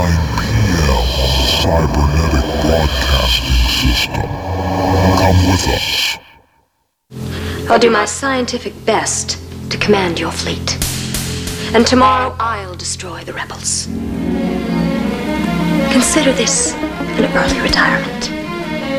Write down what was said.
p.m. Cybernetic Broadcasting System. Come with us. I'll do my scientific best to command your fleet. And tomorrow I'll destroy the rebels. Consider this an early retirement.